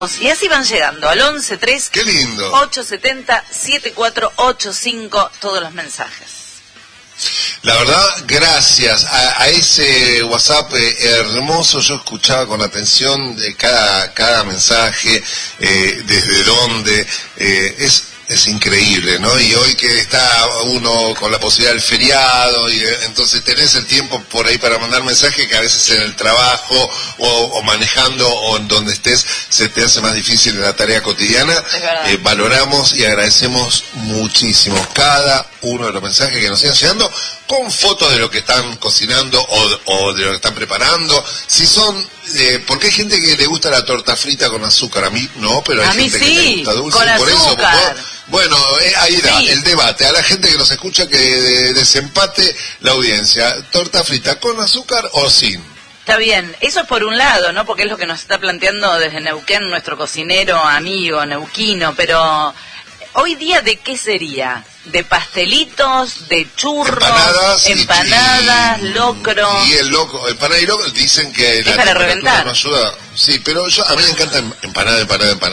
Y así van llegando al 11-3. ¡Qué lindo! 870-7485, todos los mensajes. La verdad, gracias a ese WhatsApp hermoso. Yo escuchaba con atención de cada mensaje, desde dónde, es increíble, ¿no? Y hoy que está uno con la posibilidad del feriado, y entonces tenés el tiempo por ahí para mandar mensajes que a veces en el trabajo o manejando o en donde estés se te hace más difícil en la tarea cotidiana. Valoramos y agradecemos muchísimo cada uno de los mensajes que nos siguen llegando, con fotos de lo que están cocinando o de lo que están preparando. Si son, porque hay gente que le gusta la torta frita con azúcar, a mí no, pero hay gente que le gusta dulce, con por azúcar. eso. Bueno, ahí da el debate. A la gente que nos escucha que desempate la audiencia. ¿Torta frita con azúcar o sin? Está bien, eso es por un lado, ¿no? Porque es lo que nos está planteando desde Neuquén nuestro cocinero amigo neuquino, pero hoy día, ¿de qué sería? ¿De pastelitos, de churros, empanadas, locro? Y el locro, empanada y locro, dicen que es para reventar. No ayuda. Sí, pero a mí me encanta empanada.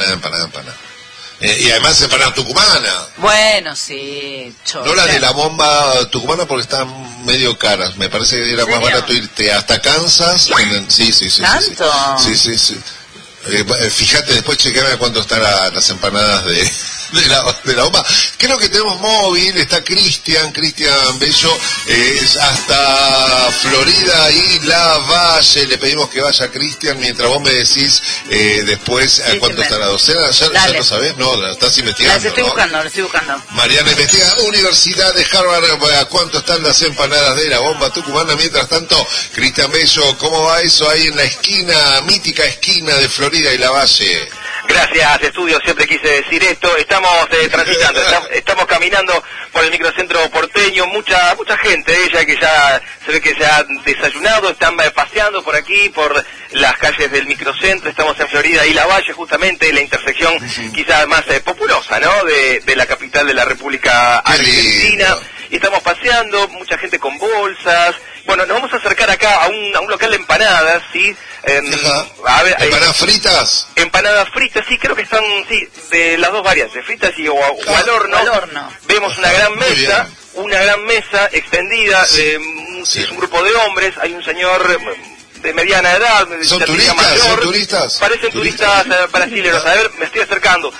Y además empanada tucumana. Bueno, sí. No la de la bomba tucumana porque están medio caras. Me parece que era más barato irte hasta Kansas. Sí. ¿Tanto? Sí. Fíjate, después chequeame cuánto están las empanadas de la bomba. Creo que tenemos móvil, está Cristian Bello, es hasta Florida y La Valle. Le pedimos que vaya Cristian mientras vos me decís después a cuánto está la docena. ¿Ya lo sabés? No, la estás investigando. La estoy buscando. Mariana investiga, Universidad de Harvard, a cuánto están las empanadas de la bomba tucumana. Mientras tanto, Cristian Bello, ¿cómo va eso ahí en la esquina, mítica esquina de Florida y La Valle? Gracias, estudio, siempre quise decir esto. Estamos transitando, estamos caminando por el microcentro porteño, mucha gente, ella que ya se ve que se ha desayunado, están paseando por aquí, por las calles del microcentro. Estamos en Florida y La Valle, justamente la intersección quizás más populosa, ¿no? De la capital de la República Argentina. Y estamos paseando, mucha gente con bolsas. Bueno, nos vamos a acercar acá a un local de empanadas, ¿sí? ¿Empanadas fritas? Empanadas fritas, sí, creo que están, de las dos variantes, fritas o al horno. Vemos una gran mesa extendida, es un grupo de hombres, hay un señor de mediana edad, ¿Son turistas? Parecen turistas brasileños. A ver, me estoy acercando.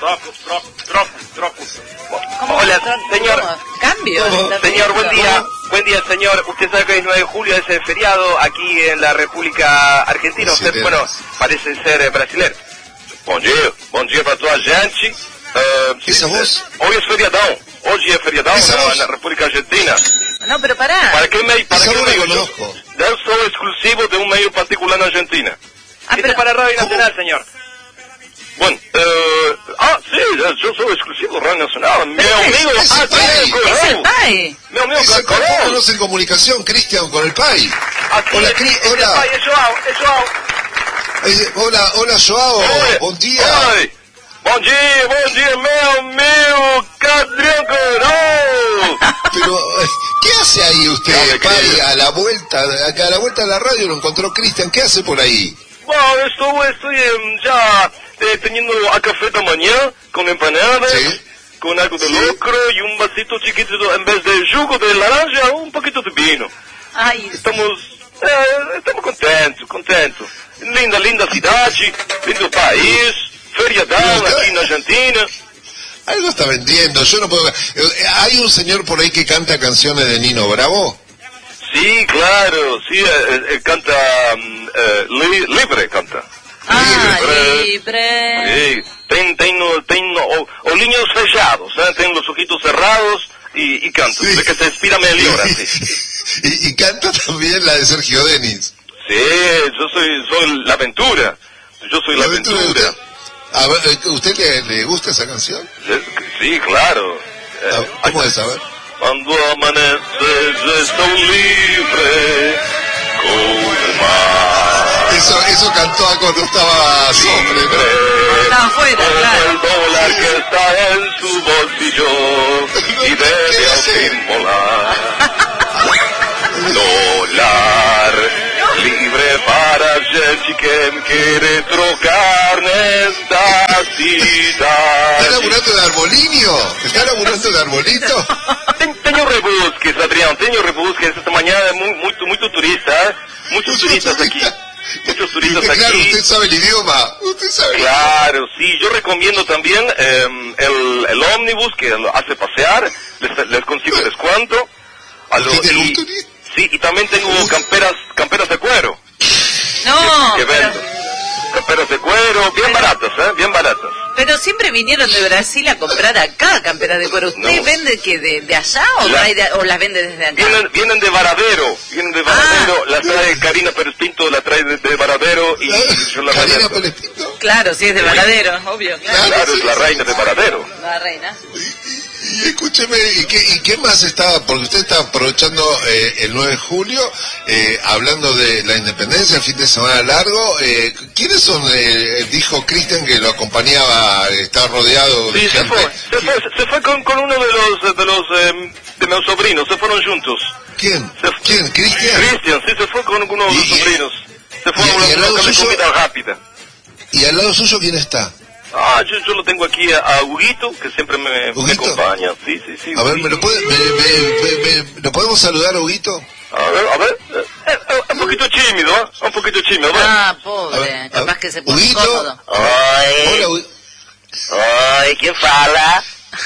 Hola, señor. Cambio. Señor, buen día. Buen día, señor. Usted sabe que hoy es 9 de julio, es el feriado aquí en la República Argentina. Usted, parece ser brasileño. Bom dia para toda a gente. ¿Esa voz? Hoy es feriadão na República Argentina. No, pero pará. ¿Para qué meio? Conozco. Yo soy exclusivo de un medio particular en Argentina. Pero para Radio Nacional, señor. Bueno, sí, yo soy exclusivo de Radio Nacional. Mi amigo, es el PAI. Mi amigo, ¿cómo en comunicación, Cristian, con el PAI? Hola, hola. Es Joao. Hola, Joao. Buen día. Bom dia, meu amigo Cadrián Coró. Pero, ¿qué hace ahí usted, PAI, a la vuelta de la radio lo encontró Cristian? ¿Qué hace por ahí? Bueno, estoy ya teniendo a café de mañana con empanadas, con algo de locro y un vasito chiquito, en vez de jugo de naranja, un poquito de vino. Ay, estamos contentos. Linda cidade, lindo país, feriadão aquí en Argentina. Algo está vendiendo, yo no puedo... ¿Hay un señor por ahí que canta canciones de Nino Bravo? Sí, claro, sí, él canta, libre canta. Libre. Sí, tem olhinhos fechados, tem los ojitos cerrados y canta, de que se inspira Meliora, sí. Y canta también la de Sergio Denis. Sí, yo soy la aventura, la aventura. A ver, ¿usted le gusta esa canción? Sí, claro. ¿Cómo es? A ver. Cuando amanece yo estoy libre como el mar. Eso cantó cuando estaba hombre, ¿no? Estaba afuera, claro. El dólar que está en su bolsillo y debe al fin volar. Dólar libre. livre para gente que me quiere trocar nesta cidade. ¿Está laburando de arbolinio? ¿Está laburando de arbolito? Tenho rebusques, Adriano, tenho rebusques. Esta mañana muito turista, ¿eh? Muchos turistas aquí. Muchos turistas usted, aquí. claro, usted sabe el idioma. Usted sabe. Claro, sí. Yo recomiendo también el ómnibus que lo hace pasear. Les consigo descuento. ¿Usted tiene un turista? Sí, y también tengo camperas de cuero. No, que vendo. Camperas de cuero, bien baratas, bien baratas. pero siempre vinieron de Brasil a comprar acá camperas de cuero. ¿Usted No. vende que de allá o las vende desde acá? Vienen de Varadero, las trae Karina Pérez Pinto, la trae de Varadero y yo la ¿Karina vendo. Pérez Pinto? Claro, sí, es de Varadero, obvio. Claro. Claro, es la reina de Varadero. La reina. Y escúcheme, ¿y qué más está? Porque usted está aprovechando el 9 de julio, hablando de la independencia, el fin de semana largo. ¿Quiénes son? Dijo Cristian que lo acompañaba, estaba rodeado de Sí, gente. se fue con uno de mis sobrinos, se fueron juntos. ¿Quién? ¿Quién? ¿Cristian? Cristian, sí, se fue con uno de los sobrinos. Se fue y a al una lado local de suyo? comida rápida. ¿Y al lado suyo quién está? Yo lo tengo aquí a Huguito, que siempre me acompaña. Sí. A ver, ¿me lo podemos saludar, Huguito? A ver. Un poquito tímido, ¿eh? Un poquito tímido. Ah, pobre. Capaz que se puso Huguito. incómodo. Hola, Huguito. Oi, ¿quién fala?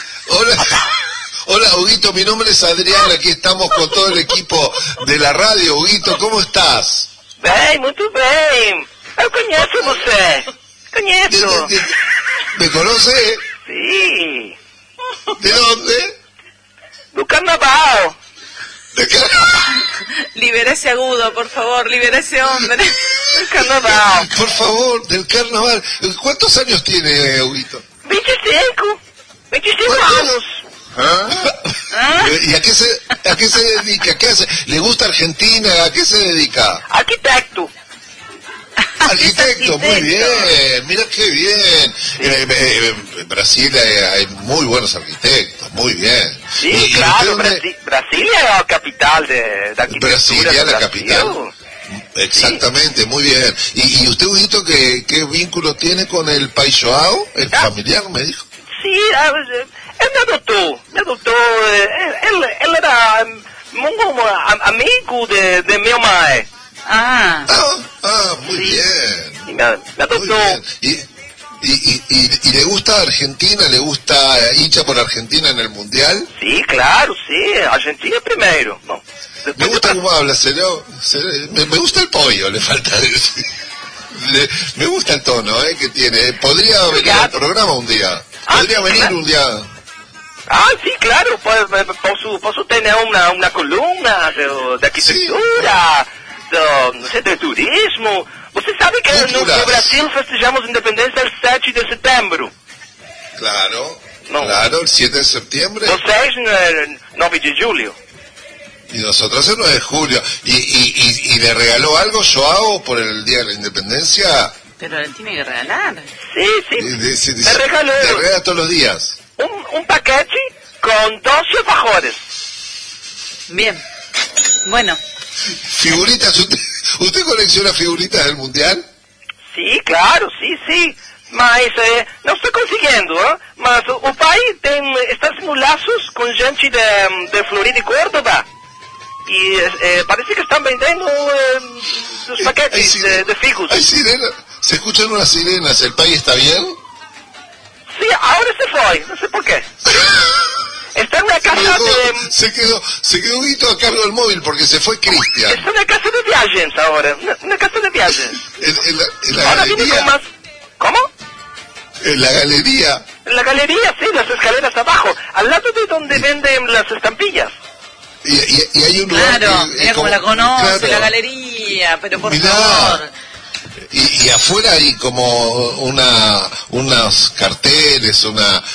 Hola, Huguito, mi nombre es Adrián, aquí estamos con todo el equipo de la radio. Huguito, ¿cómo estás? Bem, muito bem. Eu conheço você. Conheço. ¿Me conoce? Sí. ¿De dónde? Do carnaval. ¿De qué? Libera ese agudo, por favor, libera ese hombre. Do carnaval. Por favor, del carnaval. ¿Cuántos años tiene, Huguito? 25. 25 ¿Cuántos? anos. ¿Ah? ¿Y a qué se dedica? ¿Qué hace? ¿Le gusta Argentina? ¿A qué se dedica? Arquitecto. Arquitecto, muy bien, mira qué bien. En Brasil hay muy buenos arquitectos, muy bien. Sí, ¿Y claro, usted dónde? Brasilia es la capital de arquitectura. Brasilia, de la Brasil. capital. Exactamente, muy bien. ¿Y usted, Huguito, qué vínculo tiene con el Pai Joao? ¿El familiar, me dijo? Sí, él me adoptó, él era amigo de mi mamá. Muy Sí. bien. Y me adoptó. Muy bien. ¿Y le gusta Argentina? ¿Le gusta hincha por Argentina en el Mundial? Sí, claro, sí, Argentina primero. No. Me gusta cómo habla, me gusta el pollo, le falta decir. Me gusta el tono que tiene. Podría venir al programa un día. Podría venir un día. Sí, claro, posso tener una columna de arquitectura, de turismo. Você sabe que no Brasil festejamos independencia el 7 de setembro. Claro, No. claro, el 7 de septiembre. Vocês, 9 de julio. Y nosotros el 9 de julio. ¿Y le regaló algo Joao por el Día de la Independencia? Pero le tiene que regalar. Sí, me regaló Le regala todos los días. un paquete con 12 alfajores. Bien. Bueno. Figuritas, ¿usted colecciona figuritas del Mundial? Sí, claro, sí. Mas não estou conseguindo, mas o pai está em laços com gente de Florida e Córdoba. E parece que estão vendendo os paquetes de figos. Hay sirenas, se escuchan unas sirenas. ¿El país está bien? Sí, ahora se foi, não sei por qué. Está en una casa Se quedó Huguito a cargo del móvil porque se fue Cristian. Está en una casa de viajes ahora, una casa de viajes. En la Ahora viene galería. con más... ¿Cómo? En la galería. En la galería, sí, las escaleras abajo, al lado de donde venden las estampillas. Y hay un lugar Claro, que, mira cómo la conoce, claro. la galería, pero por Mirá. favor. Y afuera hay como unos carteles,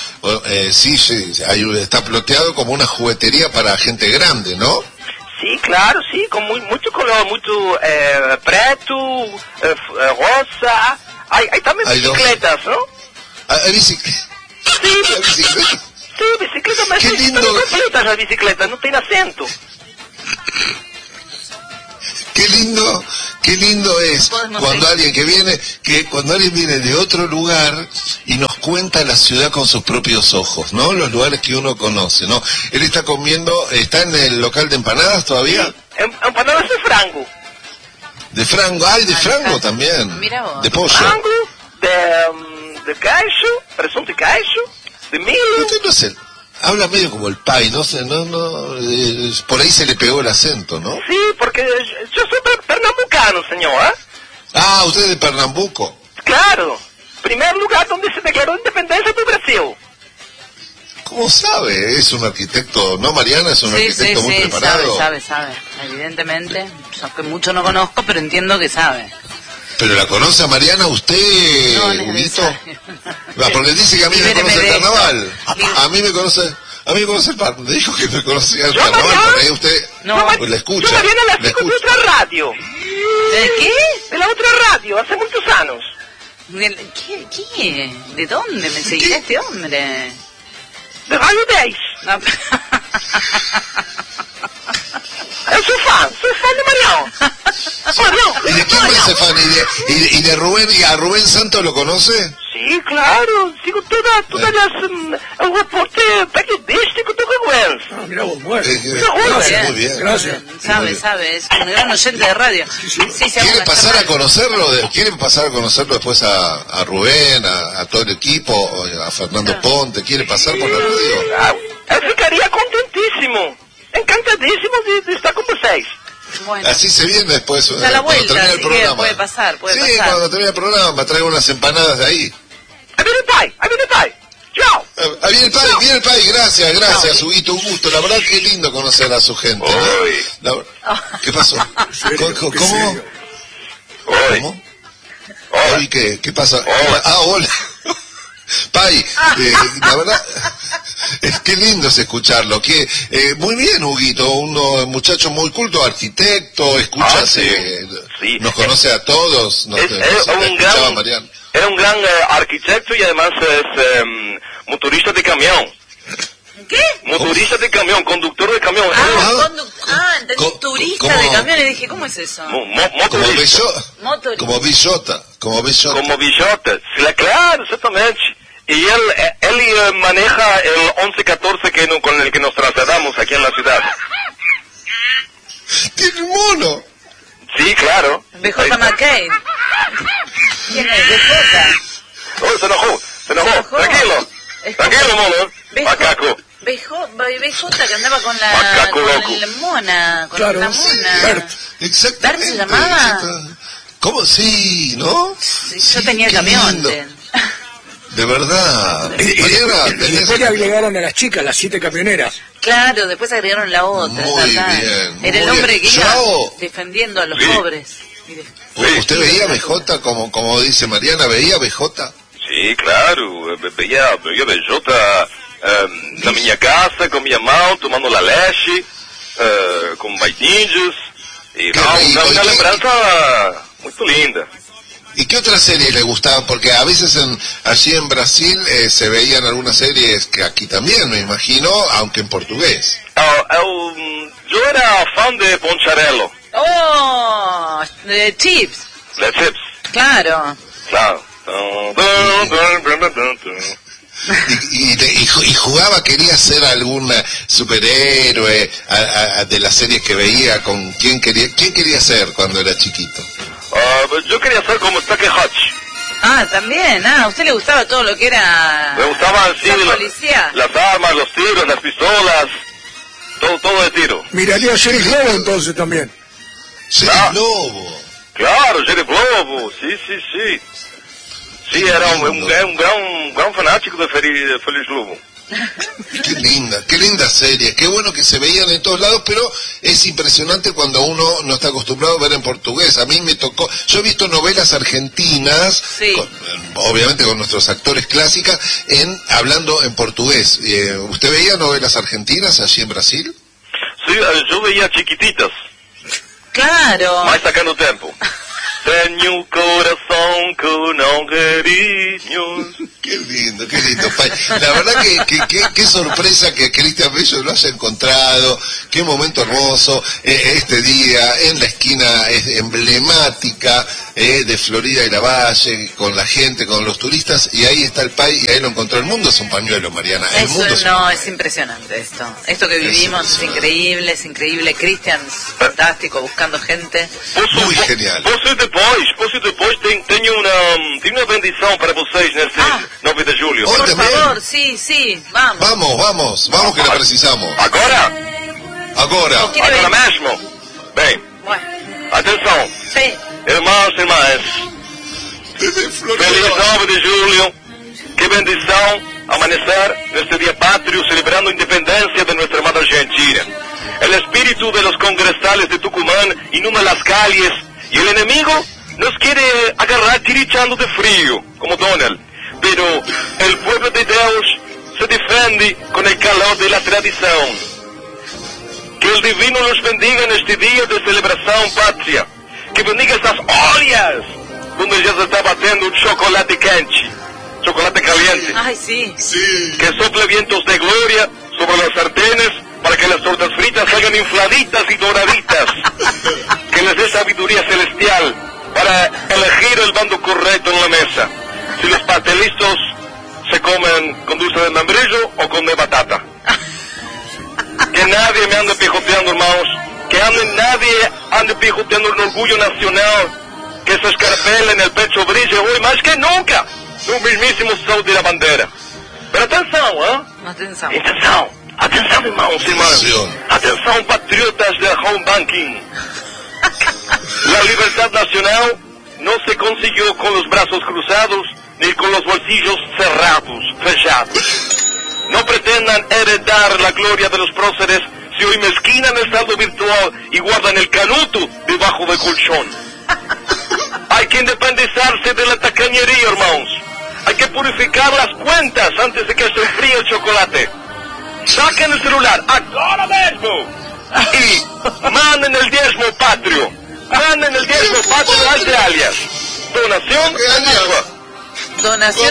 está ploteado como una juguetería para gente grande, ¿no? Sí, claro, sí, con mucho color, mucho preto, rosa. Hay también bicicletas, ¿no? ¿Hay bicicletas? Sí, ¿Hay bicicletas? sí, bicicletas, mas Qué lindo. están completas las bicicletas, no tiene asiento. Qué qué lindo es Podemos cuando seguir. cuando alguien viene de otro lugar y nos cuenta la ciudad con sus propios ojos, ¿no? Los lugares que uno conoce, ¿no? Él está está en el local de empanadas todavía. Empanadas de frango. De frango, de frango también. Mira vos. De pollo. Frango, de queso, presunto y queso, de milho. Usted no sé, habla medio como el pai, no sé, por ahí se le pegó el acento, ¿no? Sí, porque yo soy pernambucano, señor, ¿eh? Ah, usted es de Pernambuco. Claro, primer lugar donde se declaró independencia del Brasil. ¿Cómo sabe? Es un arquitecto, ¿no, Mariana? Es un arquitecto muy preparado. Sabe. Evidentemente, yo que mucho no conozco, pero entiendo que sabe. ¿Pero la conoce a Mariana usted, No, Huguito? necesario. Porque dice que a mí me Libéreme conoce el de esto. carnaval. A mí me conoce el carnaval. Me dijo que me conocía el Yo, carnaval, Mariana, por ahí usted pues la escucha. Yo Mariana la la sigo de escucha. otra radio. ¿De qué? De la otra radio, hace muchos años. ¿Qué? ¿De dónde me seguirá este hombre? De Radio 10. No. Yo soy fan de Mariano. ¿Y de quién me hace fan? ¿Y de Rubén? ¿Y a Rubén Santos lo conoce? Sí, claro, sigo todas las el reporte periodístico de Rubén. Ah, mirá vos, bueno. Gracias, muy bien. Gracias. Sabe, es un gran oyente de radio. Sí, se ¿Quiere llama pasar a Fernando. conocerlo? ¿Quieren pasar a conocerlo después a Rubén, a todo el equipo, a Fernando Ponte? ¿Quiere pasar por la radio? Eu ficaria contentíssimo, encantadíssimo de estar com vocês. Bueno, Así se viene después. Da la cuando vuelta, termine el así que programa. puede pasar. Sí, cuando termine el programa, traigo unas empanadas de ahí. Aí vem o pai. Tchau. Ah, viene el país, gracias, Huguito, un gusto. La verdad que lindo conocer a su gente. ¿No? ¿Qué pasó? ¿Cómo? ¿Cómo? Hoy, ¿qué pasa? Ah, hola. Pai, la verdad, qué lindo es escucharlo. Muy bien, Huguito, un muchacho muy culto, arquitecto, escucha, sí. nos conoce a todos, É um grande arquiteto e además motorista de caminhão. ¿Qué? Motorista de caminhão, conductor de caminhão. Entendí turista de camiones. Dije, ¿cómo es eso? Motorista. Como Billota. Como Bijota. Claro, exatamente. Y él maneja el 1114 con el que nos trasladamos aquí en la ciudad. ¡Tiene un mono! Sí, claro. BJ McCain. ¿Quién es? BJ. Oh, se enojó. Tranquilo, mono. Macaco. BJ que andaba con la mona. Con Claro, la mona. Bert. Exactamente. ¿Bert se llamaba? ¿Cómo? Sí, ¿no? Sí, yo tenía el camión. lindo. De verdad. Mariana, Y después le agregaron a las chicas, las 7 camioneras. Claro, después agregaron la otra. Muy ¿verdad? bien, Era el muy hombre bien. que iba Yo- defendiendo a los Sí. pobres. ¿Usted veía BJ como dice Mariana? ¿Veía BJ? Sí, claro. Veía Bijota na minha casa, com minha mão, tomando la leche, com mais índios. E Qué não, rico. uma ¿Y lembrança muito linda. ¿Y qué otras series le gustaban? Porque a veces allí en Brasil se veían algunas series que aquí también, me imagino, aunque en portugués. Eu era fã de Poncharello, ¡Oh! De Chips. de Chips. Claro. Claro. Y jugaba, quería ser algún superhéroe de las series que veía. ¿Quién quería ser cuando era chiquito? Yo quería ser como Stacker Hutch. Ah, también. A usted le gustaba todo lo que era... Me gustaban sí, la policía. las armas, los tiros, las pistolas, todo de tiro. Miraría a Sheriff Lobo entonces también. Sí, Ah. Lobo. Claro, Sheriff Lobo, sí. Sí, era um gran fanático de Feliz Lobo. Qué linda serie, qué bueno que se veían en todos lados, pero es impresionante cuando uno no está acostumbrado a ver en portugués. A mí me tocó, yo he visto novelas argentinas, Sí. obviamente con nuestros actores clásicas, hablando en portugués. ¿Usted veía novelas argentinas allí en Brasil? Sí, yo veía Chiquititas, Claro. mais sacando tempo. tenho um coração que não carinhos. Qué lindo, Pai. La verdad que qué sorpresa que Cristian Bello lo haya encontrado, qué momento hermoso, este día en la esquina emblemática de Florida y la Valle, con la gente, con los turistas, y ahí está el Pai, y ahí lo encontró. El mundo es un pañuelo, Mariana. El mundo Es impresionante esto que vivimos, es increíble, Cristian, fantástico, buscando gente. Muy genial. Posso depois tenho uma bendição para vocês nesse 9 de julho. Por favor, sí, vamos. Vamos que la precisamos. Agora mesmo. Bem, bueno, atenção. Sí. Irmãos e irmãs, Desde Florida. feliz 9 de julho. Que bendição amanecer neste dia pátrio celebrando a independência de nuestra amada Argentina. El espíritu de los congresales de Tucumán inunda las calles y el enemigo nos quiere agarrar tirichando de frío, como Donald. Pero el pueblo de Dios se defiende con el calor de la tradición. Que el divino los bendiga en este día de celebración patria. Que bendiga estas ollas donde ya se está batiendo un chocolate quente, chocolate caliente. Ay, sí. Que sople vientos de gloria sobre las sartenes para que las tortas fritas salgan infladitas y doraditas. Que les dé sabiduría celestial para elegir el bando correcto en la mesa. Si los pastelitos se comen con dulce de membrillo o con de batata. Que nadie me ande pijoteando, hermanos. Que nadie ande pijoteando el orgullo nacional. Que esa escarpela en el pecho brille hoy más que nunca. Un mismísimo sol de la bandera. Pero atención, Atenção, irmãos e irmãs. Atenção, patriotas del home banking. La libertad nacional no se consiguió con los brazos cruzados ni con los bolsillos fechados. No pretendan heredar la gloria de los próceres si hoy mezquinan el saldo virtual y guardan el canuto debajo del colchón. Hay que independizarse de la tacañería, hermanos. Hay que purificar las cuentas antes de que se enfríe el chocolate. Saquen el celular ahora mismo y manden el diezmo patrio. Manden el diezmo patrio a este alias. Donación mufa. Donación.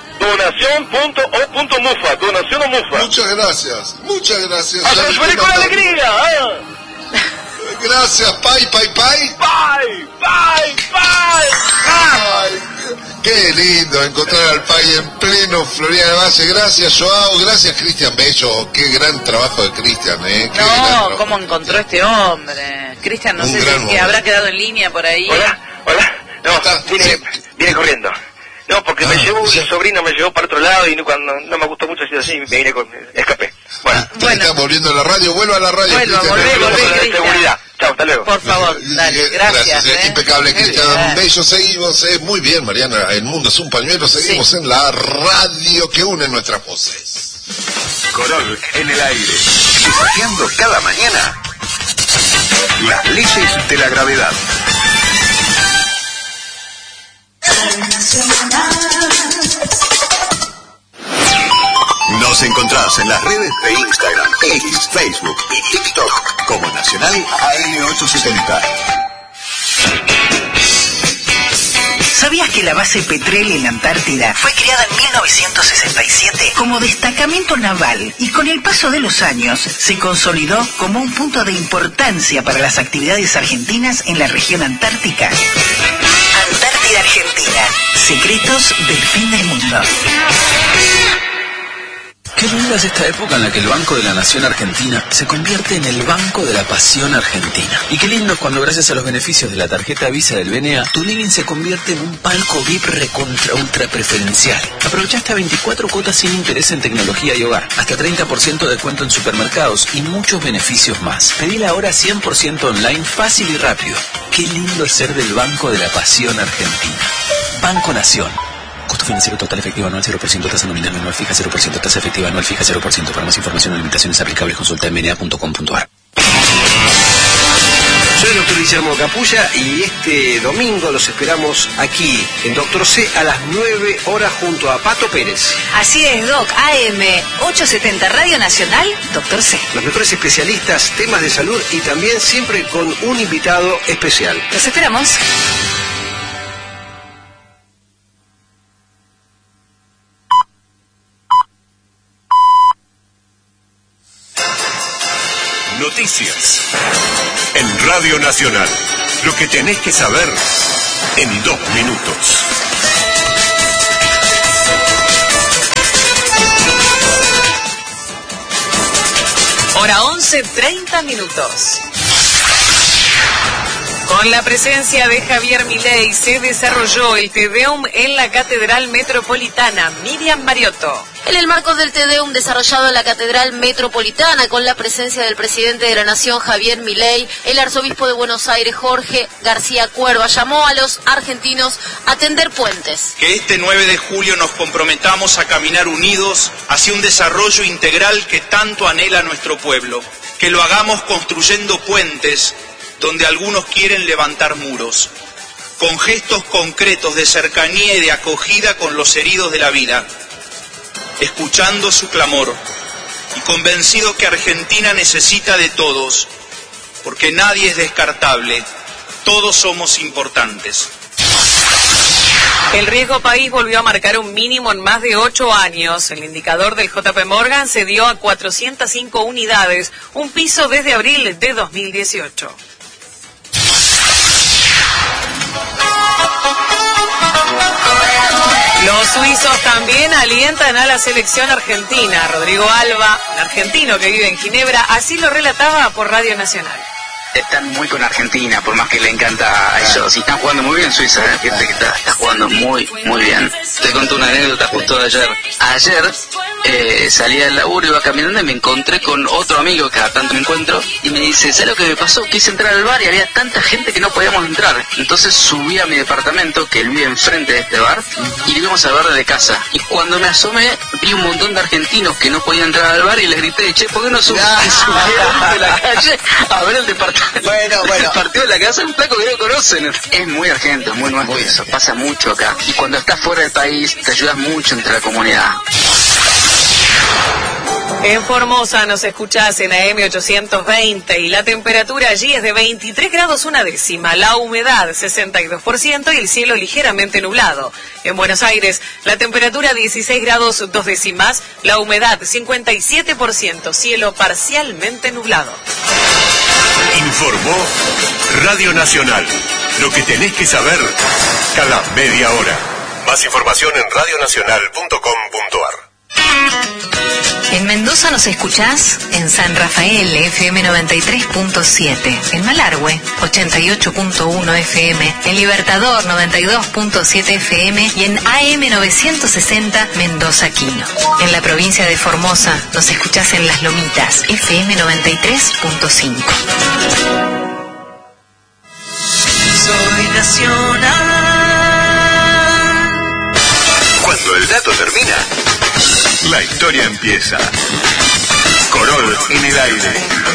Donación.o.mufa. Donación o mufa. Muchas gracias. ¡A transferir con alegría! Gracias, Pai. Qué lindo encontrar al Pai en pleno Florida de Valle. Gracias, Joao. Gracias, Cristian Bello. Qué gran trabajo de Cristian, No, cómo encontró este hombre. Cristian, no sé si habrá quedado en línea por ahí. Hola. No, viene corriendo. No, porque me llevó un sobrino, me llevó para otro lado y cuando no me gustó mucho así, me vine escapé. Bueno. Estamos volviendo a la radio. Vuelvo a la radio. Volvé, seguridad. Chao, hasta luego. Por favor, dale, gracias. Impecable, Cristian Bello. Seguimos, muy bien, Mariana. El mundo es un pañuelo. Seguimos en la radio que une nuestras voces. Corol en el aire, desafiando cada mañana las leyes de la gravedad. Nos encontrás en las redes de Instagram, X, Facebook y TikTok como Nacional AM870. ¿Sabías que la base Petrel en la Antártida fue creada en 1967 como destacamento naval y con el paso de los años se consolidó como un punto de importancia para las actividades argentinas en la región antártica? Antártida Argentina, secretos del fin del mundo. Qué linda es esta época en la que el Banco de la Nación Argentina se convierte en el Banco de la Pasión Argentina. Y qué lindo es cuando gracias a los beneficios de la tarjeta Visa del BNA, tu living se convierte en un palco VIP recontra ultra preferencial. Aprovecha hasta 24 cuotas sin interés en tecnología y hogar, hasta 30% de descuento en supermercados y muchos beneficios más. Pedila ahora 100% online, fácil y rápido. Qué lindo es ser del Banco de la Pasión Argentina. Banco Nación. Costo financiero total efectivo anual 0%, tasa nominal anual fija 0%, tasa efectiva anual fija 0%. Para más información o limitaciones aplicables consulta en bna.com.ar. Soy el doctor Guillermo Capulla y este domingo los esperamos aquí en Doctor C a las 9 horas junto a Pato Pérez. Así es, Doc, AM 870 Radio Nacional, Doctor C. Los mejores especialistas, temas de salud y también siempre con un invitado especial. Los esperamos. Noticias. En Radio Nacional. Lo que tenés que saber en 2 minutos. Hora 11:30 minutos. Con la presencia de Javier Milei se desarrolló el Te Deum en la Catedral Metropolitana. Miriam Mariotto. En el marco del Te Deum desarrollado en la Catedral Metropolitana, con la presencia del presidente de la Nación, Javier Milei, el arzobispo de Buenos Aires, Jorge García Cuerva, llamó a los argentinos a tender puentes. Que este 9 de julio nos comprometamos a caminar unidos hacia un desarrollo integral que tanto anhela nuestro pueblo. Que lo hagamos construyendo puentes donde algunos quieren levantar muros, con gestos concretos de cercanía y de acogida con los heridos de la vida, escuchando su clamor y convencido que Argentina necesita de todos, porque nadie es descartable, todos somos importantes. El riesgo país volvió a marcar un mínimo en más de 8 años. El indicador del JP Morgan se dio a 405 unidades, un piso desde abril de 2018. Los suizos también alientan a la selección argentina. Rodrigo Alba, un argentino que vive en Ginebra, así lo relataba por Radio Nacional. Están muy con Argentina, por más que le encanta a ellos. Y están jugando muy bien Suiza, fíjate que está jugando muy bien. Te conto una anécdota justo de ayer. Ayer salí del laburo, iba caminando y me encontré con otro amigo que cada tanto me encuentro. Y me dice, ¿sabes lo que me pasó? Quise entrar al bar y había tanta gente que no podíamos entrar. Entonces subí a mi departamento, que él vive enfrente de este bar, y lo íbamos a ver desde casa. Y cuando me asomé, vi un montón de argentinos que no podían entrar al bar y les grité, che, ¿por qué no subieron de la calle a ver el departamento? Bueno. El partido de la casa es un flaco que no conocen. Es muy argento, es muy nuestro eso. Pasa mucho acá. Y cuando estás fuera del país, te ayudas mucho entre la comunidad. En Formosa nos escuchás en AM 820 y la temperatura allí es de 23 grados 1/10, la humedad 62% y el cielo ligeramente nublado. En Buenos Aires la temperatura 16 grados 2/10, la humedad 57%, cielo parcialmente nublado. Informó Radio Nacional. Lo que tenés que saber cada media hora. Más información en radionacional.com.ar. En Mendoza nos escuchás en San Rafael FM 93.7, en Malargüe 88.1 FM, en Libertador 92.7 FM y en AM 960 Mendoza Quino. En la provincia de Formosa nos escuchás en Las Lomitas FM 93.5. Soy nacional. Cuando el dato termina, la historia empieza. Corol en el aire.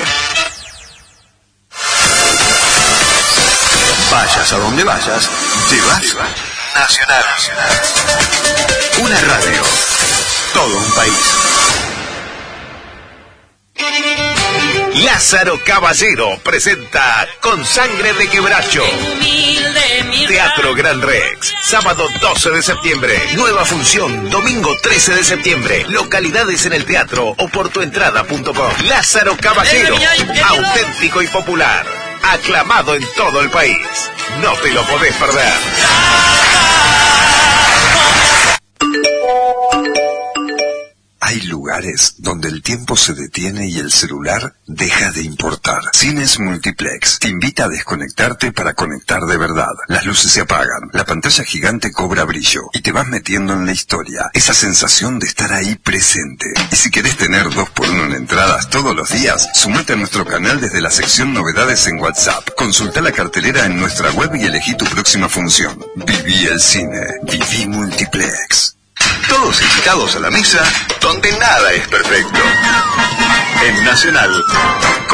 Vayas a donde vayas, llevas Nacional. Una radio. Todo un país. Lázaro Caballero presenta Con Sangre de Quebracho. Teatro Gran Rex, sábado 12 de septiembre. Nueva función, domingo 13 de septiembre. Localidades en el teatro o por tuentrada.com. Lázaro Caballero, auténtico y popular. Aclamado en todo el país. No te lo podés perder. Hay lugares donde el tiempo se detiene y el celular deja de importar. Cines Multiplex te invita a desconectarte para conectar de verdad. Las luces se apagan, la pantalla gigante cobra brillo y te vas metiendo en la historia. Esa sensación de estar ahí presente. Y si querés tener 2x1 en entradas todos los días, sumate a nuestro canal desde la sección Novedades en WhatsApp. Consulta la cartelera en nuestra web y elegí tu próxima función. Viví el cine. Viví Multiplex. Todos invitados a la mesa donde nada es perfecto. En Nacional.